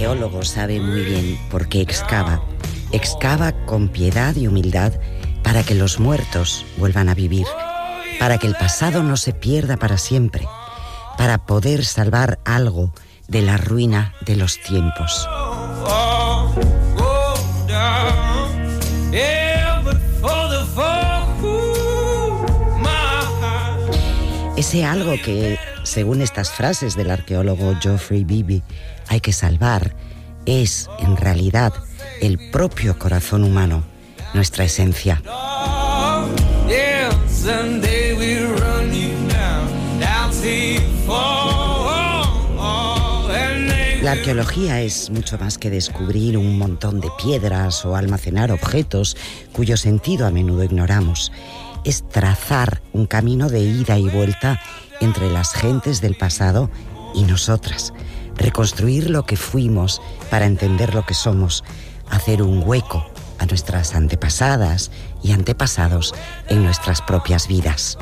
arqueólogo sabe muy bien por qué excava. Excava con piedad y humildad para que los muertos vuelvan a vivir, para que el pasado no se pierda para siempre, para poder salvar algo de la ruina de los tiempos. Ese algo que, según estas frases del arqueólogo Geoffrey Beebe, hay que salvar, es, en realidad, el propio corazón humano, nuestra esencia. La arqueología es mucho más que descubrir un montón de piedras o almacenar objetos cuyo sentido a menudo ignoramos. Es trazar un camino de ida y vuelta entre las gentes del pasado y nosotras. Reconstruir lo que fuimos para entender lo que somos. Hacer un hueco a nuestras antepasadas y antepasados en nuestras propias vidas.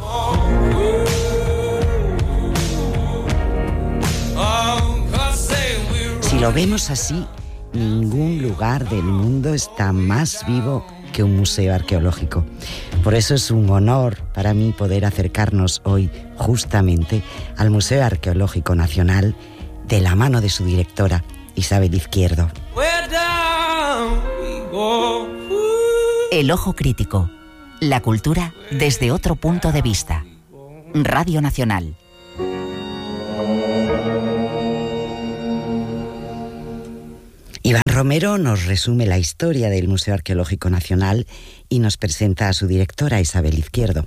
Si lo vemos así, ningún lugar del mundo está más vivo que un museo arqueológico. Por eso es un honor para mí poder acercarnos hoy justamente al Museo Arqueológico Nacional de la mano de su directora, Isabel Izquierdo. El ojo crítico. La cultura desde otro punto de vista. Radio Nacional. Iván Romero nos resume la historia del Museo Arqueológico Nacional y nos presenta a su directora, Isabel Izquierdo.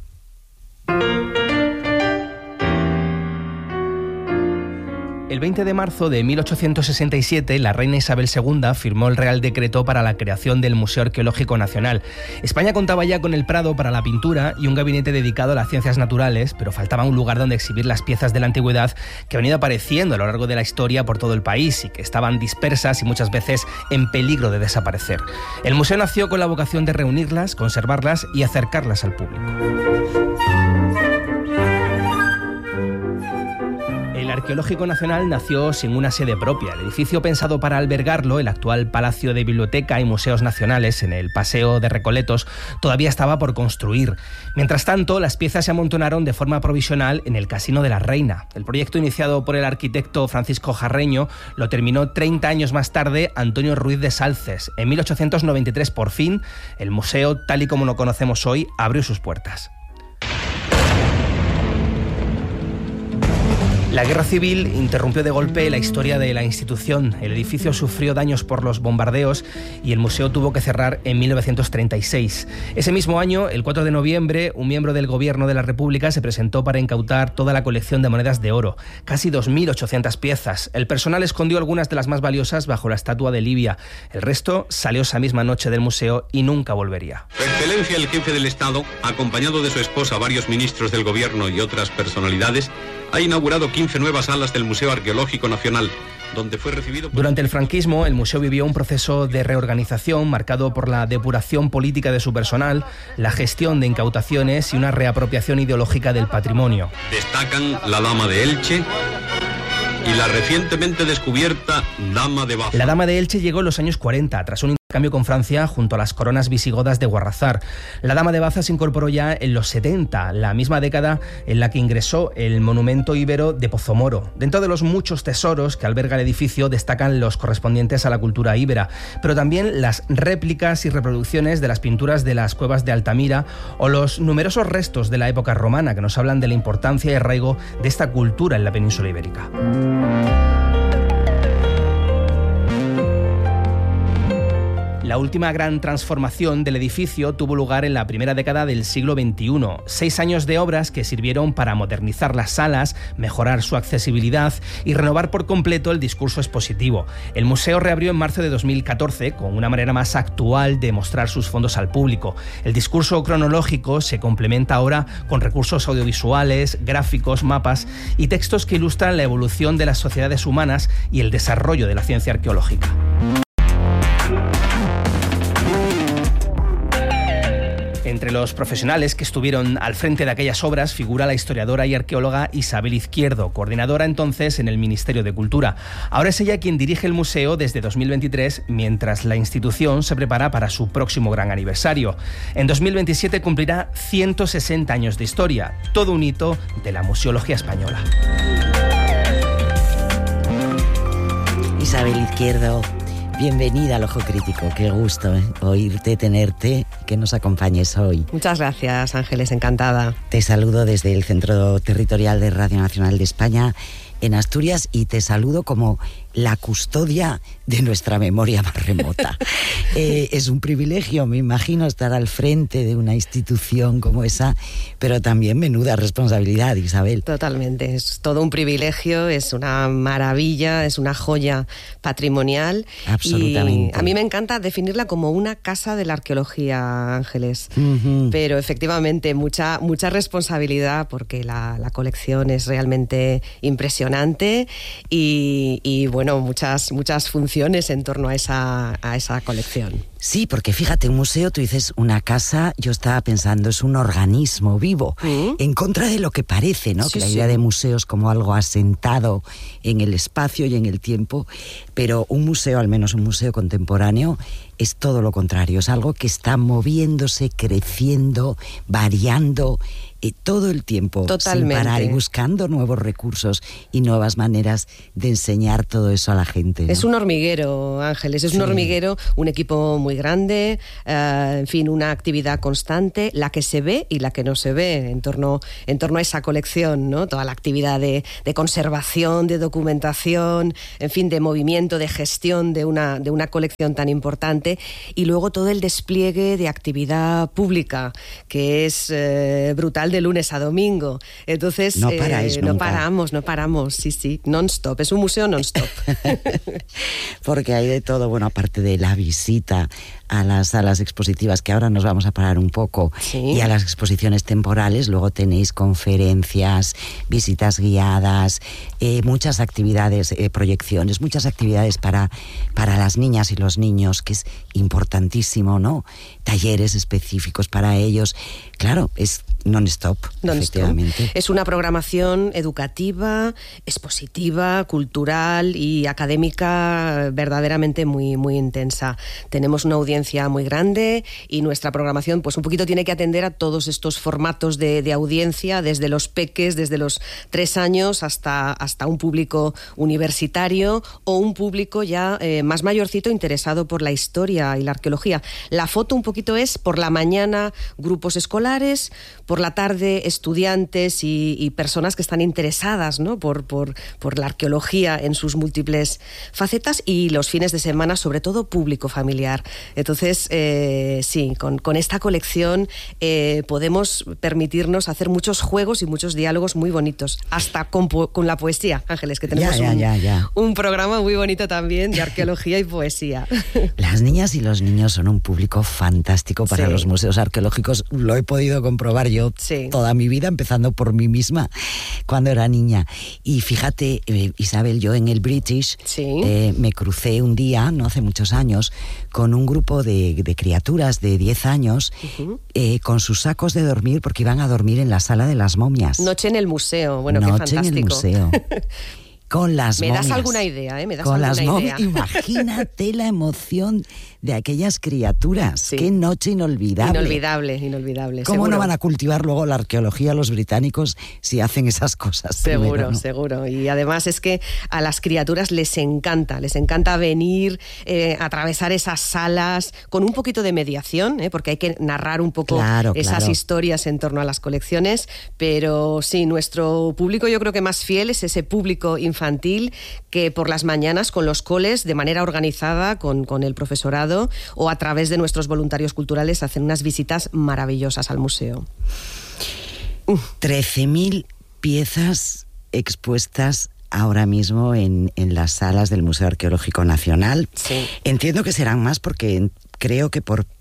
El 20 de marzo de 1867, la reina Isabel II firmó el Real Decreto para la creación del Museo Arqueológico Nacional. España contaba ya con el Prado para la pintura y un gabinete dedicado a las ciencias naturales, pero faltaba un lugar donde exhibir las piezas de la antigüedad que han ido apareciendo a lo largo de la historia por todo el país y que estaban dispersas y muchas veces en peligro de desaparecer. El museo nació con la vocación de reunirlas, conservarlas y acercarlas al público. El Arqueológico Nacional nació sin una sede propia. El edificio pensado para albergarlo, el actual Palacio de Biblioteca y Museos Nacionales en el Paseo de Recoletos, todavía estaba por construir. Mientras tanto, las piezas se amontonaron de forma provisional en el Casino de la Reina. El proyecto iniciado por el arquitecto Francisco Jarreño lo terminó 30 años más tarde Antonio Ruiz de Salces. En 1893, por fin, el museo, tal y como lo conocemos hoy, abrió sus puertas. La guerra civil interrumpió de golpe la historia de la institución. El edificio sufrió daños por los bombardeos y el museo tuvo que cerrar en 1936. Ese mismo año, el 4 de noviembre, un miembro del Gobierno de la República se presentó para incautar toda la colección de monedas de oro, casi 2.800 piezas. El personal escondió algunas de las más valiosas bajo la estatua de Livia. El resto salió esa misma noche del museo y nunca volvería. Su Excelencia el Jefe del Estado, acompañado de su esposa, varios ministros del Gobierno y otras personalidades, ha inaugurado 15 nuevas salas del Museo Arqueológico Nacional, donde fue recibido... Durante el franquismo, el museo vivió un proceso de reorganización marcado por la depuración política de su personal, la gestión de incautaciones y una reapropiación ideológica del patrimonio. Destacan la Dama de Elche y la recientemente descubierta Dama de Baza. La Dama de Elche llegó en los años 40, tras un intercambio con Francia junto a las coronas visigodas de Guarrazar. La Dama de Baza se incorporó ya en los 70, la misma década en la que ingresó el monumento íbero de Pozomoro. Dentro de los muchos tesoros que alberga el edificio destacan los correspondientes a la cultura íbera, pero también las réplicas y reproducciones de las pinturas de las cuevas de Altamira o los numerosos restos de la época romana que nos hablan de la importancia y arraigo de esta cultura en la península ibérica. La última gran transformación del edificio tuvo lugar en la primera década del siglo XXI. 6 años de obras que sirvieron para modernizar las salas, mejorar su accesibilidad y renovar por completo el discurso expositivo. El museo reabrió en marzo de 2014 con una manera más actual de mostrar sus fondos al público. El discurso cronológico se complementa ahora con recursos audiovisuales, gráficos, mapas y textos que ilustran la evolución de las sociedades humanas y el desarrollo de la ciencia arqueológica. Entre los profesionales que estuvieron al frente de aquellas obras figura la historiadora y arqueóloga Isabel Izquierdo, coordinadora entonces en el Ministerio de Cultura. Ahora es ella quien dirige el museo desde 2023, mientras la institución se prepara para su próximo gran aniversario. En 2027 cumplirá 160 años de historia, todo un hito de la museología española. Isabel Izquierdo, bienvenida al Ojo Crítico. Qué gusto oírte, tenerte, que nos acompañes hoy. Muchas gracias, Ángeles, encantada. Te saludo desde el Centro Territorial de Radio Nacional de España en Asturias y te saludo como la custodia de nuestra memoria más remota. Es un privilegio, me imagino, estar al frente de una institución como esa, pero también menuda responsabilidad, Isabel. Totalmente, es todo un privilegio, es una maravilla, es una joya patrimonial. Absolutamente. Y a mí me encanta definirla como una casa de la arqueología, Ángeles. Pero efectivamente, mucha responsabilidad, porque la colección es realmente impresionante y bueno, muchas funciones en torno a esa colección. Sí, porque fíjate, un museo, tú dices una casa, yo estaba pensando, es un organismo vivo, en contra de lo que parece, ¿no? Sí, que la idea de museos como algo asentado en el espacio y en el tiempo, pero un museo, al menos un museo contemporáneo, es todo lo contrario, es algo que está moviéndose, creciendo, variando, todo el tiempo. Totalmente. Sin parar y buscando nuevos recursos y nuevas maneras de enseñar todo eso a la gente, ¿no? Es un hormiguero, Ángeles, es un hormiguero, un equipo muy grande, en fin, una actividad constante, la que se ve y la que no se ve en torno a esa colección, ¿no? Toda la actividad de conservación, de documentación, en fin, de movimiento, de gestión de una colección tan importante, y luego todo el despliegue de actividad pública, que es brutal, de lunes a domingo. Entonces, no paráis nunca. No paramos, sí, non-stop, es un museo non-stop. Porque hay de todo, bueno, aparte de la visita a las salas expositivas, que ahora nos vamos a parar un poco, sí, y a las exposiciones temporales, luego tenéis conferencias, visitas guiadas, muchas actividades, proyecciones, muchas actividades para las niñas y los niños, que es importantísimo, ¿no? Talleres específicos para ellos. Claro, es non-stop, efectivamente. Es una programación educativa, expositiva, cultural y académica verdaderamente muy, muy intensa. Tenemos una audiencia muy grande y nuestra programación pues un poquito tiene que atender a todos estos formatos de audiencia, desde los peques, desde los 3 años hasta un público universitario o un público ya más mayorcito interesado por la historia y la arqueología. La foto un poquito es por la mañana grupos escolares, por la tarde estudiantes y personas que están interesadas, ¿no? por la arqueología en sus múltiples facetas, y los fines de semana sobre todo público familiar. Entonces, sí, con esta colección podemos permitirnos hacer muchos juegos y muchos diálogos muy bonitos, hasta con la poesía, Ángeles, que tenemos un programa muy bonito también de arqueología y poesía. Las niñas y los niños son un público fantástico para los museos arqueológicos, lo he podido comprobar yo toda mi vida, empezando por mí misma cuando era niña. Y fíjate, Isabel, yo en el British me crucé un día, no hace muchos años, con un grupo de criaturas de 10 años con sus sacos de dormir, porque iban a dormir en la sala de las momias. Noche en el museo, bueno, qué fantástico. Noche en el museo. Con las momias. Me das alguna idea, ¿eh? Con las momias. Imagínate la emoción de aquellas criaturas. Sí. Qué noche inolvidable. Inolvidable. ¿Cómo seguro. no van a cultivar luego la arqueología los británicos si hacen esas cosas? Seguro, primero, ¿no? Seguro. Y además es que a las criaturas les encanta venir, atravesar esas salas con un poquito de mediación, porque hay que narrar un poco esas historias en torno a las colecciones, pero sí, nuestro público yo creo que más fiel es ese público infantil que por las mañanas con los coles, de manera organizada con el profesorado o a través de nuestros voluntarios culturales, hacen unas visitas maravillosas al museo. 13.000 piezas expuestas ahora mismo en las salas del Museo Arqueológico Nacional. Sí. Entiendo que serán más porque creo que por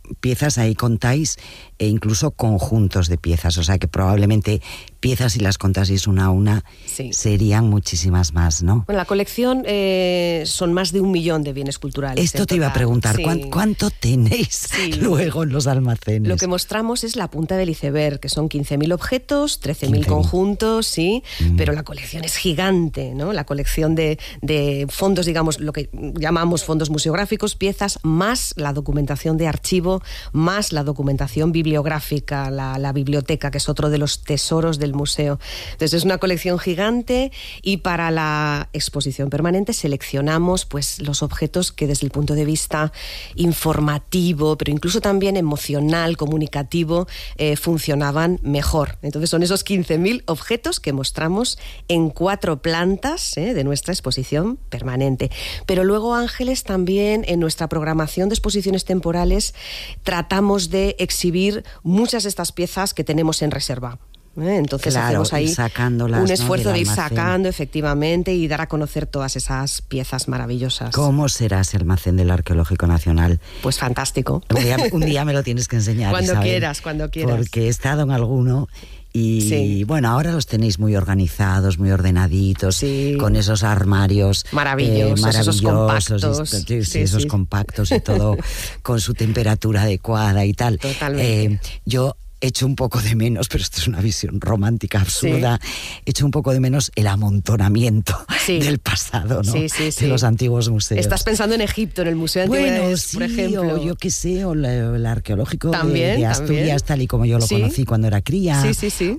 piezas, ahí contáis, e incluso conjuntos de piezas, o sea que probablemente piezas, si las contaseis una a una, sí, serían muchísimas más, ¿no? Bueno, la colección son más de 1 millón de bienes culturales. Esto te iba a preguntar, sí. ¿Cuánto tenéis luego en los almacenes? Lo que mostramos es la punta del iceberg, que son 15.000 objetos, 13.000 conjuntos, sí, pero la colección es gigante, ¿no? La colección de fondos, digamos, lo que llamamos fondos museográficos, piezas, más la documentación de archivo, más la documentación bibliográfica, la biblioteca, que es otro de los tesoros del museo. Entonces es una colección gigante, y para la exposición permanente seleccionamos pues los objetos que desde el punto de vista informativo, pero incluso también emocional, comunicativo, funcionaban mejor. Entonces son esos 15.000 objetos que mostramos en 4 plantas de nuestra exposición permanente. Pero luego, Ángeles, también en nuestra programación de exposiciones temporales tratamos de exhibir muchas de estas piezas que tenemos en reserva. Entonces hacemos ahí un esfuerzo de ir sacando, efectivamente, y dar a conocer todas esas piezas maravillosas. ¿Cómo será ese almacén del Arqueológico Nacional? Pues fantástico. Un día me lo tienes que enseñar, cuando Isabel, quieras. Porque he estado en alguno. Y bueno, ahora los tenéis muy organizados, muy ordenaditos, sí, con esos armarios maravillosos, esos compactos. Esos compactos y todo con su temperatura adecuada y tal. Totalmente. Yo echo un poco de menos, pero esto es una visión romántica absurda, echo un poco de menos el amontonamiento del pasado, ¿no? De los antiguos museos. Estás pensando en Egipto, en el Museo de Antigüedades, por ejemplo. O yo qué sé, o el Arqueológico de Asturias, tal y como yo lo conocí cuando era cría. Sí.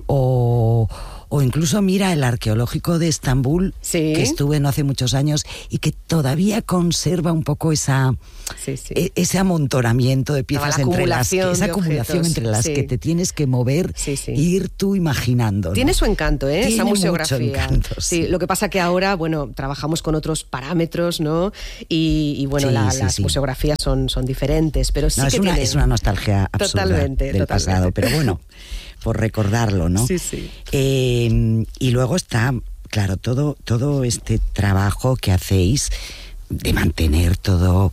O incluso, mira, el Arqueológico de Estambul, que estuve no hace muchos años, y que todavía conserva un poco ese amontonamiento de piezas, esa acumulación entre las que te tienes que mover e ir tú imaginando, ¿no? Tiene su encanto, esa museografía. Mucho encanto, lo que pasa que ahora, bueno, trabajamos con otros parámetros, ¿no? Y bueno, las museografías son diferentes, pero sí es una nostalgia absurda del pasado, pero bueno, por recordarlo, ¿no? Y luego está, claro, todo este trabajo que hacéis de mantener todo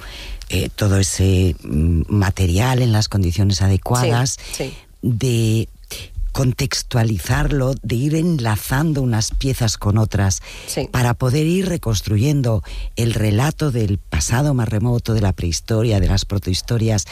ese material en las condiciones adecuadas, de contextualizarlo, de ir enlazando unas piezas con otras para poder ir reconstruyendo el relato del pasado más remoto, de la prehistoria, de las protohistorias.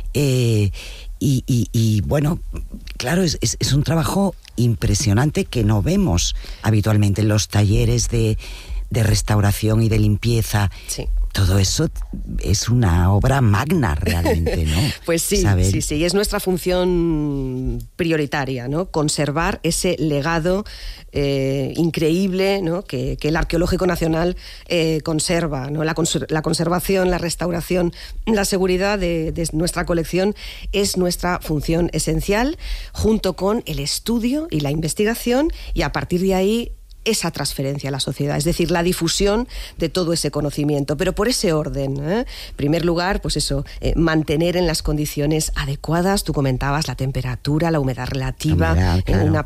Y bueno, claro, es un trabajo impresionante que no vemos habitualmente en los talleres de restauración y de limpieza. Todo eso es una obra magna realmente, ¿no? Pues sí, es nuestra función prioritaria, ¿no? Conservar ese legado increíble, ¿no? que el Arqueológico Nacional conserva, ¿no? La conservación, la restauración, la seguridad de nuestra colección es nuestra función esencial, junto con el estudio y la investigación, y a partir de ahí esa transferencia a la sociedad, es decir, la difusión de todo ese conocimiento, pero por ese orden. En primer lugar, pues eso, mantener en las condiciones adecuadas, tú comentabas la temperatura, la humedad relativa,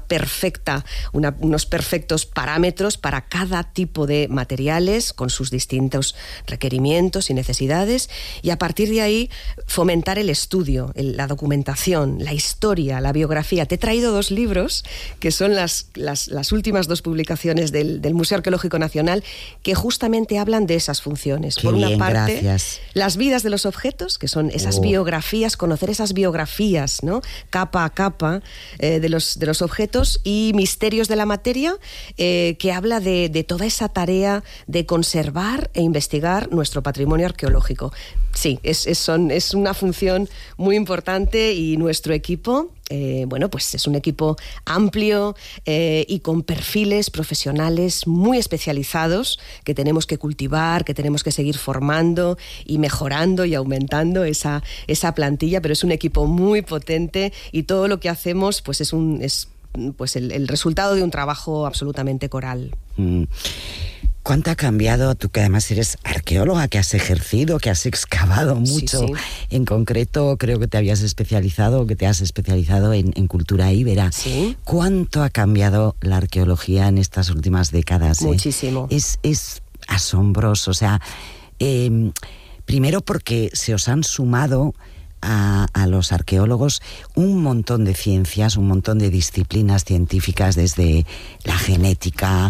unos perfectos parámetros para cada tipo de materiales, con sus distintos requerimientos y necesidades, y a partir de ahí fomentar el estudio, la documentación, la historia, la biografía. Te he traído 2 libros, que son las últimas 2 publicaciones del Museo Arqueológico Nacional, que justamente hablan de esas funciones. Por una parte, gracias. Las vidas de los objetos, que son esas biografías, conocer esas biografías, ¿no? Capa a capa de los objetos, y Misterios de la Materia, que habla de toda esa tarea de conservar e investigar nuestro patrimonio arqueológico. Sí, es una función muy importante, y nuestro equipo, pues es un equipo amplio y con perfiles profesionales muy especializados que tenemos que cultivar, que tenemos que seguir formando y mejorando y aumentando esa plantilla, pero es un equipo muy potente, y todo lo que hacemos pues es el resultado de un trabajo absolutamente coral. ¿Cuánto ha cambiado, tú que además eres arqueóloga, que has ejercido, que has excavado mucho? En concreto, creo que te has especializado en cultura íbera. ¿Sí? ¿Cuánto ha cambiado la arqueología en estas últimas décadas? Muchísimo. Es asombroso. O sea, primero porque se os han sumado a los arqueólogos un montón de ciencias, un montón de disciplinas científicas, desde la genética,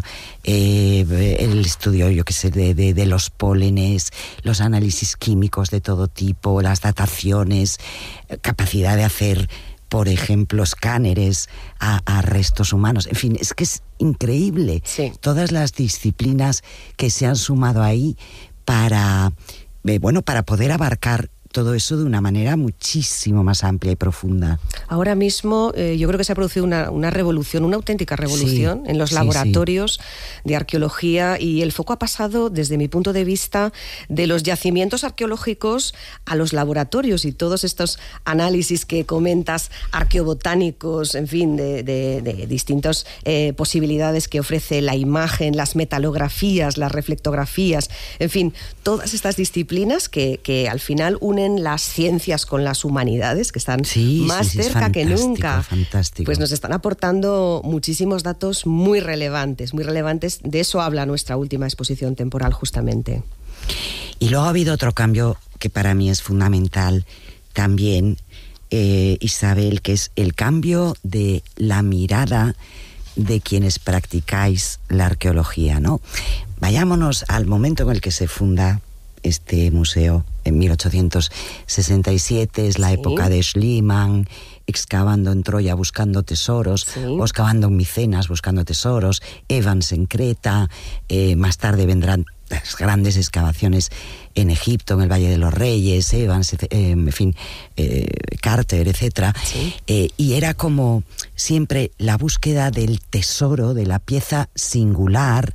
el estudio, yo qué sé, de los pólenes, los análisis químicos de todo tipo, las dataciones, capacidad de hacer, por ejemplo, escáneres a restos humanos. En fin, es que es increíble todas las disciplinas que se han sumado ahí para poder abarcar todo eso de una manera muchísimo más amplia y profunda. Ahora mismo yo creo que se ha producido una revolución, una auténtica revolución en los laboratorios de arqueología, y el foco ha pasado, desde mi punto de vista, de los yacimientos arqueológicos a los laboratorios, y todos estos análisis que comentas, arqueobotánicos, en fin, de distintas posibilidades que ofrece la imagen, las metalografías, las reflectografías, en fin, todas estas disciplinas que al final unen las ciencias con las humanidades, que están más cerca que nunca. Fantástico. Pues nos están aportando muchísimos datos muy relevantes, muy relevantes. De eso habla nuestra última exposición temporal, justamente. Y luego ha habido otro cambio que para mí es fundamental también, Isabel, que es el cambio de la mirada de quienes practicáis la arqueología, ¿no? Vayámonos al momento en el que se funda este museo, en 1867, es la época de Schliemann, excavando en Troya buscando tesoros, o excavando en Micenas buscando tesoros, Evans en Creta, más tarde vendrán las grandes excavaciones en Egipto, en el Valle de los Reyes, Evans, en fin, Carter, etc. Y era como siempre la búsqueda del tesoro, de la pieza singular,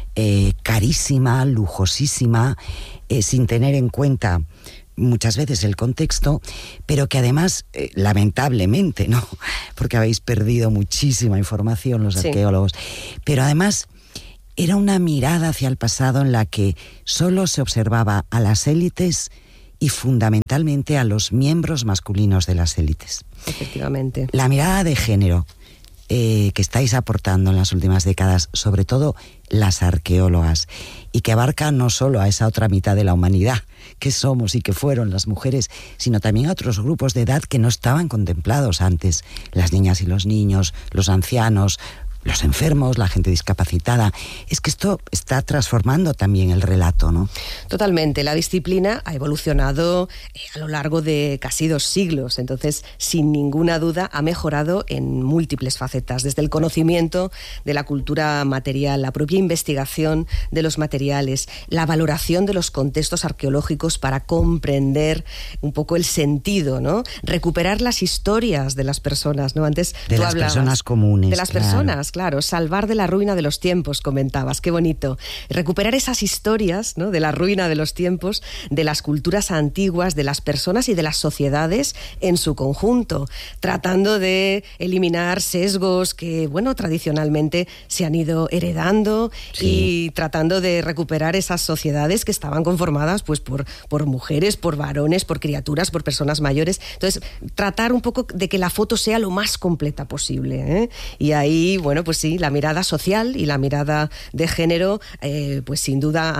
carísima, lujosísima, sin tener en cuenta muchas veces el contexto, pero que además, lamentablemente, ¿no? Porque habéis perdido muchísima información los arqueólogos, pero además era una mirada hacia el pasado en la que solo se observaba a las élites y fundamentalmente a los miembros masculinos de las élites. Efectivamente. La mirada de género que estáis aportando en las últimas décadas, sobre todo las arqueólogas, y que abarca no solo a esa otra mitad de la humanidad que somos y que fueron las mujeres, sino también a otros grupos de edad que no estaban contemplados antes, las niñas y los niños, los ancianos, los enfermos, la gente discapacitada. Es que esto está transformando también el relato, ¿no? Totalmente. La disciplina ha evolucionado a lo largo de casi 2 siglos. Entonces, sin ninguna duda, ha mejorado en múltiples facetas. Desde el conocimiento de la cultura material, la propia investigación de los materiales, la valoración de los contextos arqueológicos para comprender un poco el sentido, ¿no? Recuperar las historias de las personas, ¿no? Antes de las personas comunes. De las personas, claro, salvar de la ruina de los tiempos, comentabas, qué bonito. Recuperar esas historias, ¿no? De la ruina de los tiempos, de las culturas antiguas, de las personas y de las sociedades en su conjunto, tratando de eliminar sesgos que, bueno, tradicionalmente se han ido heredando, y tratando de recuperar esas sociedades que estaban conformadas pues por mujeres, por varones, por criaturas, por personas mayores. Entonces, tratar un poco de que la foto sea lo más completa posible, ¿eh? Y ahí, bueno, pues sí, la mirada social y la mirada de género, pues sin duda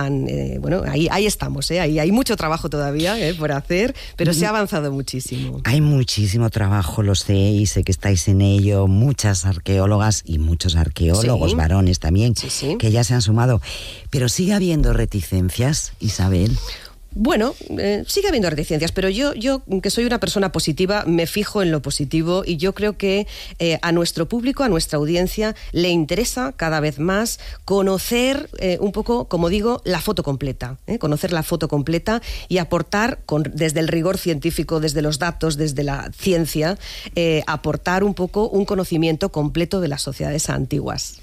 ahí estamos, ahí hay mucho trabajo todavía por hacer, pero se ha avanzado muchísimo. Hay muchísimo trabajo, lo sé, y sé que estáis en ello, muchas arqueólogas y muchos arqueólogos, varones también, que ya se han sumado, pero sigue habiendo reticencias, Isabel. Bueno, sigue habiendo reticencias, pero yo que soy una persona positiva, me fijo en lo positivo, y yo creo que a nuestro público, a nuestra audiencia, le interesa cada vez más conocer un poco, como digo, la foto completa, conocer la foto completa y aportar, desde el rigor científico, desde los datos, desde la ciencia, aportar un poco un conocimiento completo de las sociedades antiguas.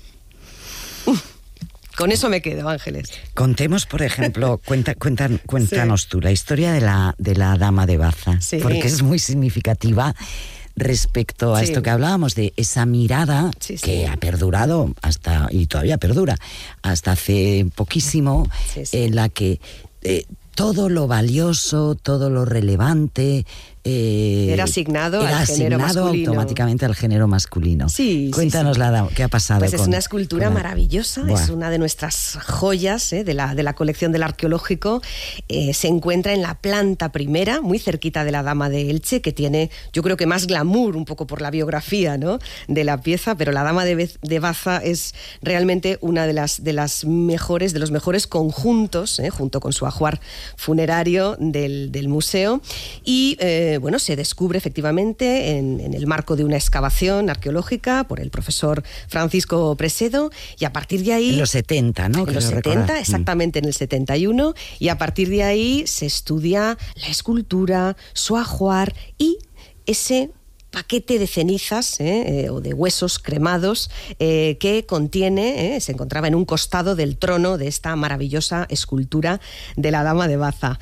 Con eso me quedo, Ángeles. Contemos, por ejemplo, cuéntanos tú la historia de la Dama de Baza, porque es muy significativa respecto a esto que hablábamos, de esa mirada que ha perdurado y todavía perdura hasta hace poquísimo, en la que todo lo valioso, todo lo relevante, era asignado al género masculino. Automáticamente al género masculino. Sí, cuéntanos qué ha pasado. Pues es una escultura maravillosa, es una de nuestras joyas de la colección del Arqueológico. Se encuentra en la planta primera, muy cerquita de la Dama de Elche, que tiene, yo creo que más glamour, un poco por la biografía, ¿no?, de la pieza, pero la Dama de Baza es realmente una de los mejores conjuntos, junto con su ajuar funerario del museo. Y se descubre efectivamente en el marco de una excavación arqueológica por el profesor Francisco Presedo, y a partir de ahí... En los 70, ¿no? En los 70, exactamente, en el 71, y a partir de ahí se estudia la escultura, su ajuar y ese paquete de cenizas o de huesos cremados que contiene, se encontraba en un costado del trono de esta maravillosa escultura de la Dama de Baza.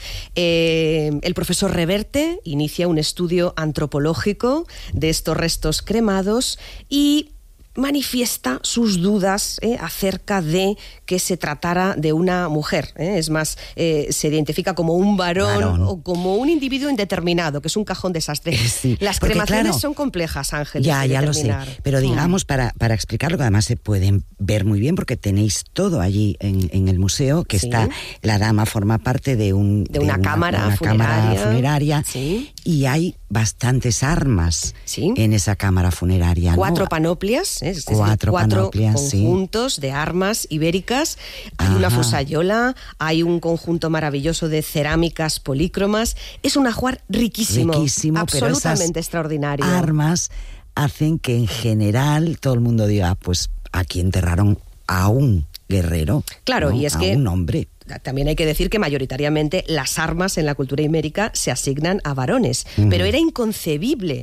El profesor Reverte inicia un estudio antropológico de estos restos cremados y manifiesta sus dudas acerca de que se tratara de una mujer. Es más, se identifica como un varón o como un individuo indeterminado, que es un cajón desastre. Sí, las cremaciones son complejas, Ángeles. Ya lo sé. Pero digamos, para explicarlo, que además se pueden ver muy bien, porque tenéis todo allí en el museo, que está, la dama forma parte de una cámara funeraria, y hay bastantes armas en esa cámara funeraria. 4 panoplias, es decir, 4 conjuntos de armas ibéricas. Hay una fusayola, hay un conjunto maravilloso de cerámicas polícromas. Es un ajuar riquísimo absolutamente extraordinario. Armas hacen que en general todo el mundo diga, pues aquí enterraron a un guerrero, claro, ¿no? Y es a que un hombre. También hay que decir que mayoritariamente las armas en la cultura ibérica se asignan a varones, pero era inconcebible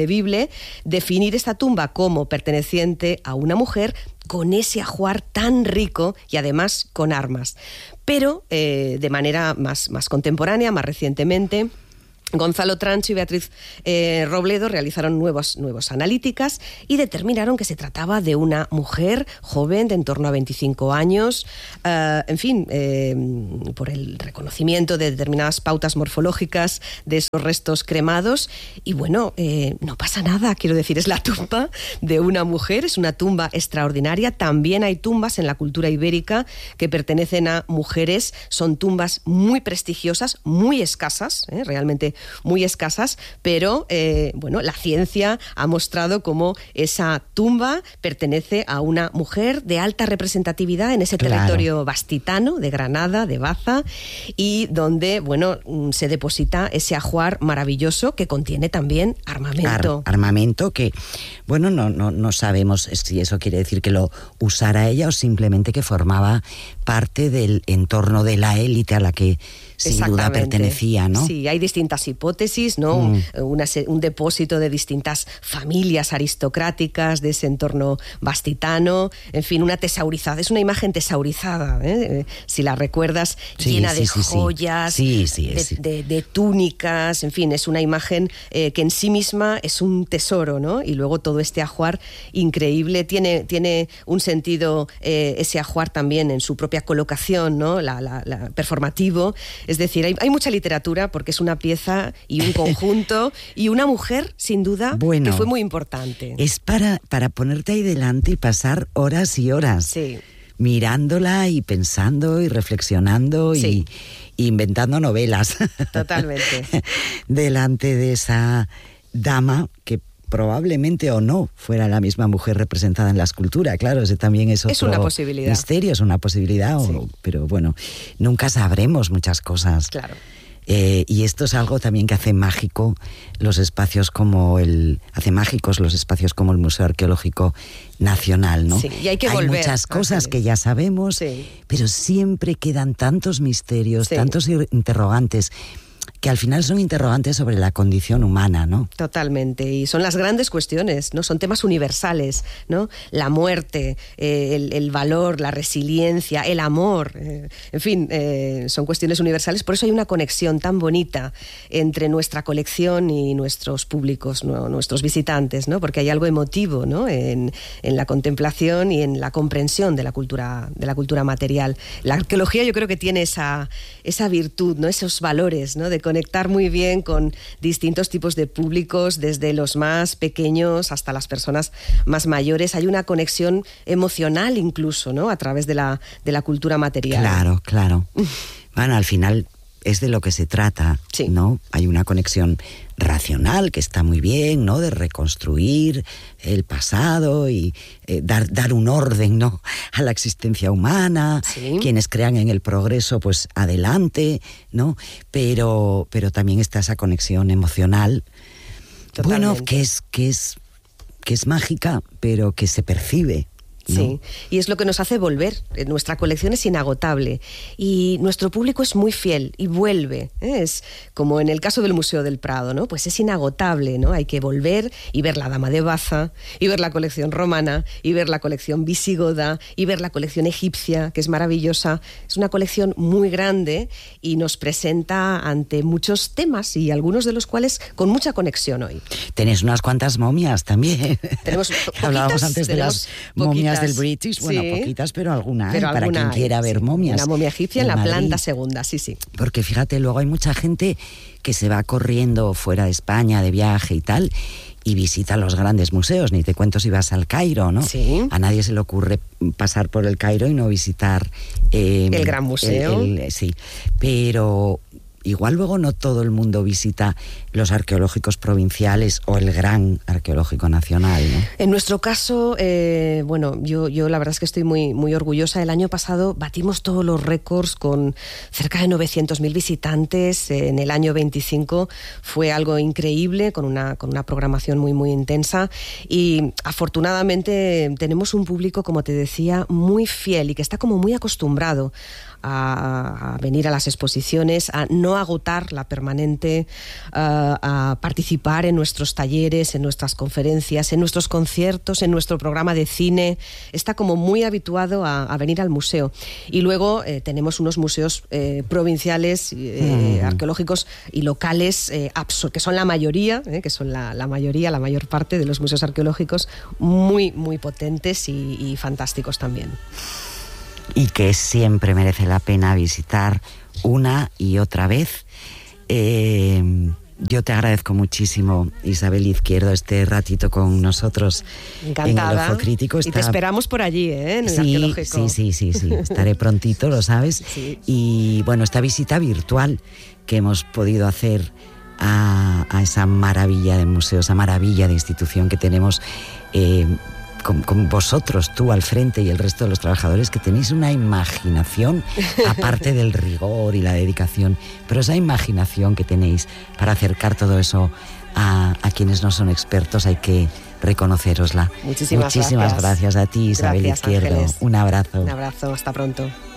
definir esta tumba como perteneciente a una mujer con ese ajuar tan rico y además con armas. Pero de manera más contemporánea, más recientemente, Gonzalo Trancho y Beatriz Robledo realizaron nuevas analíticas y determinaron que se trataba de una mujer joven de en torno a 25 años, por el reconocimiento de determinadas pautas morfológicas de esos restos cremados. Y no pasa nada, quiero decir, es la tumba de una mujer, es una tumba extraordinaria. También hay tumbas en la cultura ibérica que pertenecen a mujeres, son tumbas muy prestigiosas, muy escasas, realmente muy escasas, pero la ciencia ha mostrado cómo esa tumba pertenece a una mujer de alta representatividad en ese territorio bastitano, de Granada, de Baza, y donde se deposita ese ajuar maravilloso que contiene también armamento. Armamento que, no sabemos si eso quiere decir que lo usara ella o simplemente que formaba parte del entorno de la élite a la que sin duda pertenecía, ¿no? Sí, hay distintas hipótesis, ¿no? Un depósito de distintas familias aristocráticas de ese entorno bastitano, en fin, una tesaurizada, es una imagen tesaurizada, si la recuerdas, llena de joyas, de túnicas, en fin, es una imagen que en sí misma es un tesoro, ¿no? Y luego todo este ajuar increíble, tiene un sentido ese ajuar también en su propia colocación, ¿no? La performativo. Es decir, hay mucha literatura porque es una pieza y un conjunto y una mujer, sin duda, que fue muy importante. Es para ponerte ahí delante y pasar horas y horas mirándola y pensando y reflexionando y inventando novelas. Totalmente. Delante de esa dama que probablemente o no fuera la misma mujer representada en la escultura. Claro, ese también es otro una posibilidad. Misterio, es una posibilidad, pero nunca sabremos muchas cosas. Claro. Y esto es algo también que hace mágicos los espacios como el Museo Arqueológico Nacional, ¿no? Sí, y hay que volver. Hay muchas cosas que ya sabemos, pero siempre quedan tantos misterios, tantos interrogantes, que al final son interrogantes sobre la condición humana, ¿no? Totalmente, y son las grandes cuestiones, ¿no? Son temas universales, ¿no? La muerte, el valor, la resiliencia, el amor, en fin, son cuestiones universales. Por eso hay una conexión tan bonita entre nuestra colección y nuestros públicos, ¿no? Nuestros visitantes, ¿no? Porque hay algo emotivo, ¿no? En la contemplación y en la comprensión de la cultura material. La arqueología yo creo que tiene esa virtud, ¿no? Esos valores, ¿no? De conectar muy bien con distintos tipos de públicos, desde los más pequeños hasta las personas más mayores. Hay una conexión emocional incluso, ¿no?, a través de la cultura material. Claro. Bueno, al final es de lo que se trata, sí, ¿no? Hay una conexión racional que está muy bien, ¿no?, de reconstruir el pasado y dar un orden, ¿no?, a la existencia humana. Sí. Quienes crean en el progreso, pues adelante, ¿no? Pero también está esa conexión emocional. Totalmente. Bueno, que es mágica, pero que se percibe. Sí, y es lo que nos hace volver. Nuestra colección es inagotable y nuestro público es muy fiel y vuelve. Es como en el caso del Museo del Prado, ¿no? Pues es inagotable, ¿no? Hay que volver y ver la Dama de Baza, y ver la colección romana, y ver la colección visigoda, y ver la colección egipcia, que es maravillosa. Es una colección muy grande y nos presenta ante muchos temas, y algunos de los cuales con mucha conexión hoy. Tenés unas cuantas momias también. Tenemos poquitas, hablábamos antes de las momias del British, bueno, sí, poquitas, pero alguna hay, para quien quiera ver momias. Una momia egipcia en la planta segunda, sí. Porque fíjate, luego hay mucha gente que se va corriendo fuera de España de viaje y tal, y visita los grandes museos. Ni te cuento si vas al Cairo, ¿no? Sí. A nadie se le ocurre pasar por el Cairo y no visitar el Gran Museo. Sí, pero igual luego no todo el mundo visita los arqueológicos provinciales o el Gran Arqueológico Nacional, ¿no? En nuestro caso, bueno, yo la verdad es que estoy muy, muy orgullosa. El año pasado batimos todos los récords con cerca de 900.000 visitantes. En el año 25 fue algo increíble, con una programación muy, muy intensa. Y afortunadamente tenemos un público, como te decía, muy fiel y que está como muy acostumbrado a venir a las exposiciones, a no agotar la permanente, a participar en nuestros talleres, en nuestras conferencias, en nuestros conciertos, en nuestro programa de cine. Está como muy habituado a venir al museo. Y luego tenemos unos museos provinciales, arqueológicos y locales, que son la mayoría, que son la mayor parte de los museos arqueológicos, muy, muy potentes y fantásticos también. Y que siempre merece la pena visitar una y otra vez. Yo te agradezco muchísimo, Isabel Izquierdo, este ratito con nosotros. Encantada. En el Ojo Crítico. Y te esperamos por allí, en el arqueológico. Sí. Estaré prontito, lo sabes. Sí. Y bueno, esta visita virtual que hemos podido hacer a esa maravilla de museo, esa maravilla de institución que tenemos, con vosotros, tú al frente y el resto de los trabajadores, que tenéis una imaginación, aparte del rigor y la dedicación, pero esa imaginación que tenéis para acercar todo eso a quienes no son expertos, hay que reconocerosla. Muchísimas gracias a ti, Isabel Izquierdo. Ángeles. Un abrazo. Un abrazo, hasta pronto.